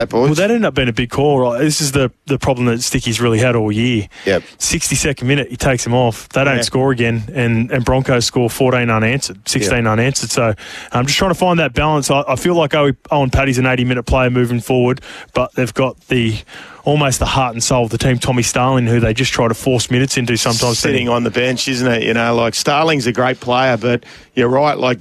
Well, that ended up being a big call, right? This is the problem that Sticky's really had all year. Yep. 62nd minute, he takes him off. They don't score again, and Broncos score 14 unanswered, 16 unanswered. So I'm just trying to find that balance. I feel like Owen Paddy's an 80-minute player moving forward, but they've got almost the heart and soul of the team, Tommy Starling, who they just try to force minutes into sometimes. Sitting on the bench, isn't it? Like Starling's a great player, but you're right. Like